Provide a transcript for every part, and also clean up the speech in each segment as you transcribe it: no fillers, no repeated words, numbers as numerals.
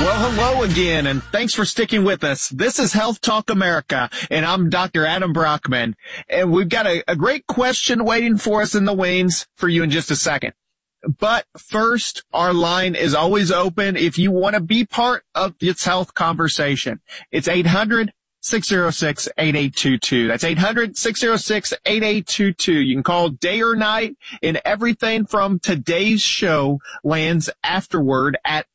Well, hello again, and thanks for sticking with us. This is Health Talk America, and I'm Dr. Adam Brockman. And we've got a great question waiting for us in the wings for you in just a second. But first, our line is always open if you want to be part of this health conversation. It's 800-606-8822. That's 800-606-8822. You can call day or night, and everything from today's show lands afterward at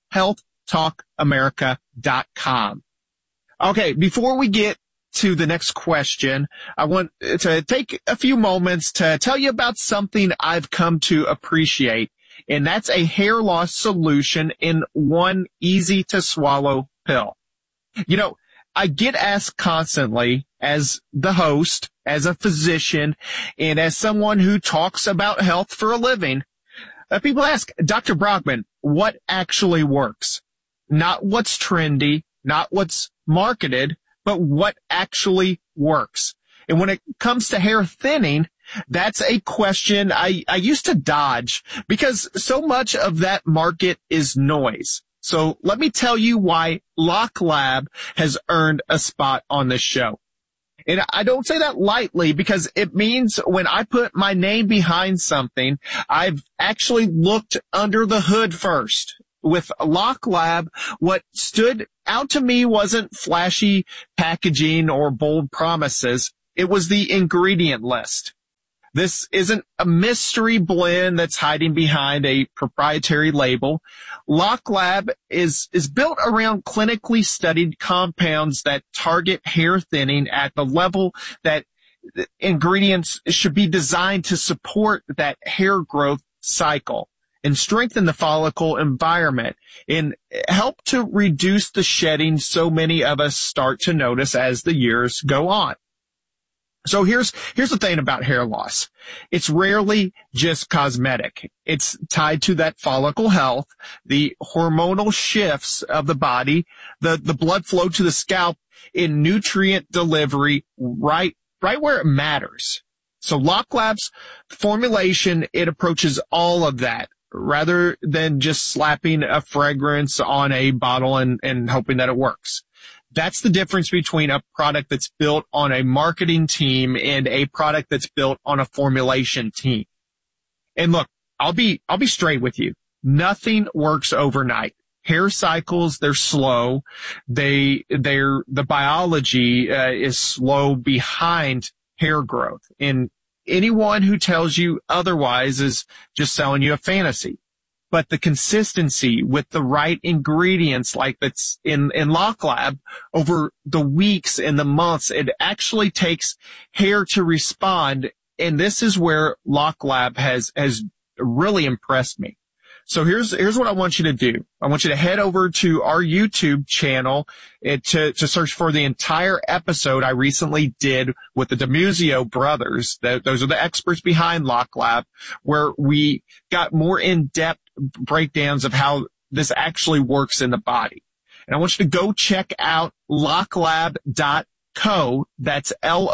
healthtalkamerica.com. Okay, before we get to the next question, I want to take a few moments to tell you about something I've come to appreciate, and that's a hair loss solution in one easy-to-swallow pill. You know, I get asked constantly as the host, as a physician, and as someone who talks about health for a living, people ask, Dr. Brockman, what actually works? Not what's trendy, not what's marketed, but what actually works. And when it comes to hair thinning, that's a question I used to dodge because so much of that market is noise. So let me tell you why Lock Lab has earned a spot on this show. And I don't say that lightly because it means when I put my name behind something, I've actually looked under the hood first. With Lock Lab, what stood out to me wasn't flashy packaging or bold promises. It was the ingredient list. This isn't a mystery blend that's hiding behind a proprietary label. Lock Lab is built around clinically studied compounds that target hair thinning at the level that ingredients should be designed to support that hair growth cycle and strengthen the follicle environment and help to reduce the shedding so many of us start to notice as the years go on. So here's the thing about hair loss. It's rarely just cosmetic. It's tied to that follicle health, the hormonal shifts of the body, the blood flow to the scalp, in nutrient delivery right where it matters. So Lock Lab's formulation, it approaches all of that rather than just slapping a fragrance on a bottle and hoping that it works. That's the difference between a product that's built on a marketing team and a product that's built on a formulation team. And look, I'll be straight with you. Nothing works overnight. Hair cycles, they're slow. The biology is slow behind hair growth. And anyone who tells you otherwise is just selling you a fantasy. But the consistency with the right ingredients like that's in Lock Lab over the weeks and the months, it actually takes hair to respond. And this is where Lock Lab has really impressed me. So here's what I want you to do. I want you to head over to our YouTube channel to search for the entire episode I recently did with the DiMuzio brothers. Those are the experts behind Lock Lab, where we got more in-depth breakdowns of how this actually works in the body. And I want you to go check out locklab.co. That's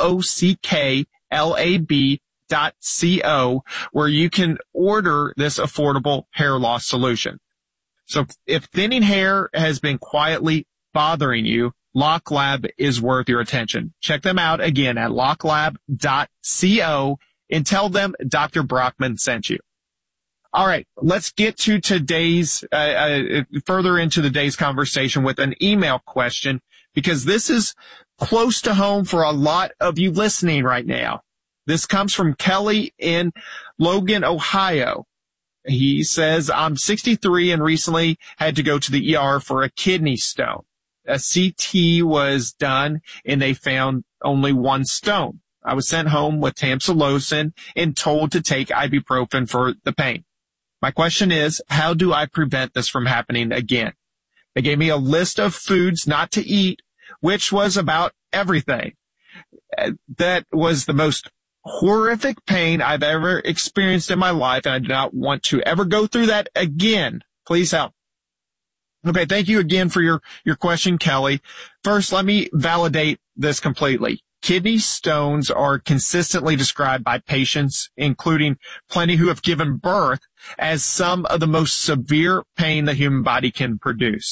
LOCKLAB.co, where you can order this affordable hair loss solution. So if thinning hair has been quietly bothering you, Lock Lab is worth your attention. Check them out again at locklab.co and tell them Dr. Brockman sent you. All right, let's get to today's, further into today's conversation with an email question, because this is close to home for a lot of you listening right now. This comes from Kelly in Logan, Ohio. He says, I'm 63 and recently had to go to the ER for a kidney stone. A CT was done and they found only one stone. I was sent home with tamsulosin and told to take ibuprofen for the pain. My question is, how do I prevent this from happening again? They gave me a list of foods not to eat, which was about everything. That was the most horrific pain I've ever experienced in my life, and I do not want to ever go through that again. Please help. Okay, thank you again for your question, Kelly. First, let me validate this completely. Kidney stones are consistently described by patients, including plenty who have given birth, as some of the most severe pain the human body can produce.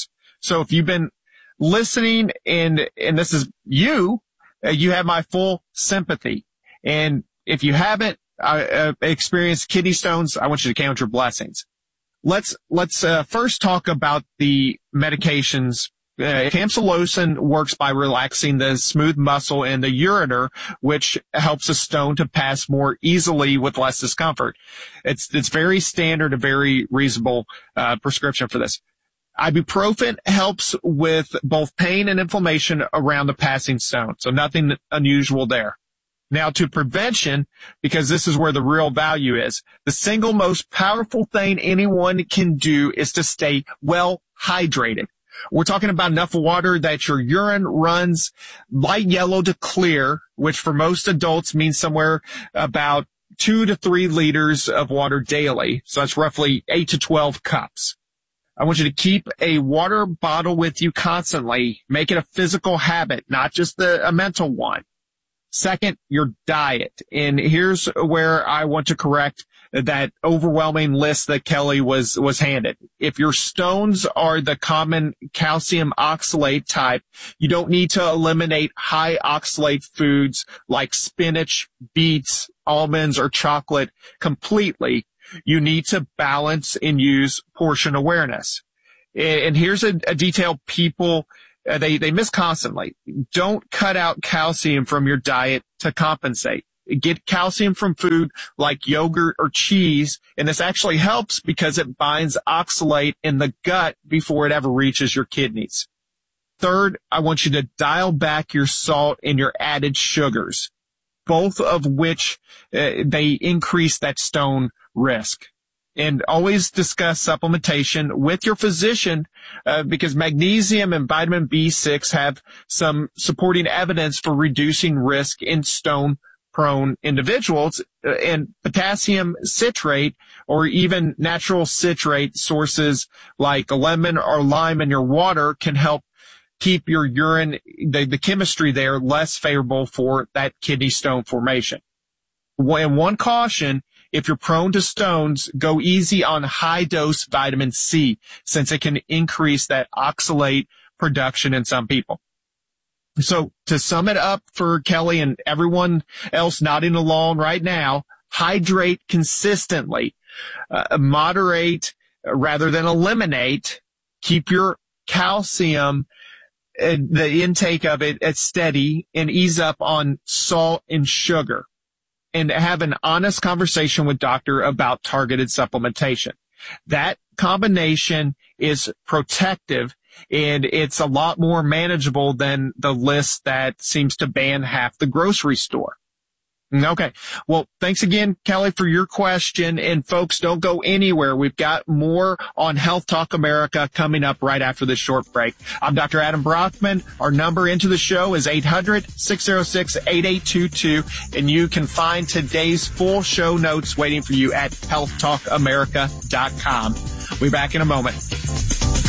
So if you've been listening and this is you, you have my full sympathy. And if you haven't experienced kidney stones, I want you to count your blessings. Let's first talk about the medications. Tamsulosin works by relaxing the smooth muscle in the ureter, which helps a stone to pass more easily with less discomfort. It's very standard, a very reasonable prescription for this. Ibuprofen helps with both pain and inflammation around the passing stone, so nothing unusual there. Now to prevention, because this is where the real value is, the single most powerful thing anyone can do is to stay well hydrated. We're talking about enough water that your urine runs light yellow to clear, which for most adults means somewhere about 2 to 3 liters of water daily. So that's roughly 8 to 12 cups. I want you to keep a water bottle with you constantly. Make it a physical habit, not just a mental one. Second, your diet. And here's where I want to correct that overwhelming list that Kelly was handed. If your stones are the common calcium oxalate type, you don't need to eliminate high oxalate foods like spinach, beets, almonds, or chocolate completely. You need to balance and use portion awareness. And here's a detail people they miss constantly. Don't cut out calcium from your diet to compensate. Get calcium from food like yogurt or cheese, and this actually helps because it binds oxalate in the gut before it ever reaches your kidneys. Third, I want you to dial back your salt and your added sugars, both of which they increase that stone risk. And always discuss supplementation with your physician because magnesium and vitamin B6 have some supporting evidence for reducing risk in stone-prone individuals. And potassium citrate or even natural citrate sources like lemon or lime in your water can help keep your urine, the chemistry there, less favorable for that kidney stone formation. And one caution, if you're prone to stones, go easy on high-dose vitamin C, since it can increase that oxalate production in some people. So to sum it up for Kelly and everyone else nodding along right now, hydrate consistently, moderate rather than eliminate, keep your calcium, the intake of it at steady, and ease up on salt and sugar. And have an honest conversation with doctor about targeted supplementation. That combination is protective, and it's a lot more manageable than the list that seems to ban half the grocery store. Okay. Well, thanks again, Kelly, for your question. And folks, don't go anywhere. We've got more on Health Talk America coming up right after this short break. I'm Dr. Adam Brockman. Our number into the show is 800-606-8822. And you can find today's full show notes waiting for you at healthtalkamerica.com. We'll be back in a moment.